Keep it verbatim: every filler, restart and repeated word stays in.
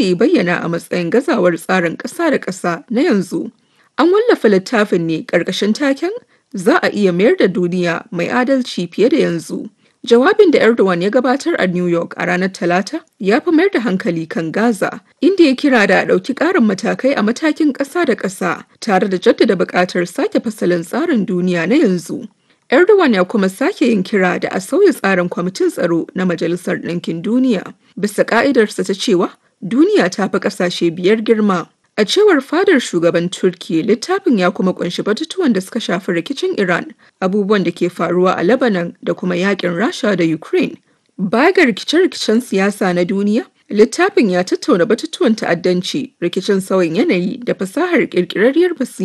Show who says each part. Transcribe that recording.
Speaker 1: da ya bayyana a matsayin gazawar tsarin ƙasa da ƙasa na yanzu. An wallafa littafin ne ƙarƙashin taken "Za a iya mayar da duniya mai adalci fiye da yanzu." Jawabin da Erdogan ya gabatar a New York a ranar Talata ya fi mayar da hankali kan Gaza, inda ya kira da a ɗauki ƙarin matakai a matakin ƙasa da ƙasa tare da jaddada buƙatar sake fasalin tsarin duniya na yanzu. Erdogan ya kuma sake yin kira da a sauya tsarin kwamitin tsaro na Majalisar Ɗinkin Duniya bisa ƙa'idarsa ta cewa duniya ta fi ƙasashe biyar girma. A cewar fadar shugaban Turkiyya, littafin ya kuma kunshi batutuwan da suka shafi rikicin Iran, abubuwan da ke faruwa a Lebanon da kuma yakin Rasha da Ukraine. Baya ga rikice-rikicen siyasa na duniya, littafin ya tattauna batutuwan ta'addanci, rikicin sauyin yanayi da fasahar ƙirƙirarriyar basira.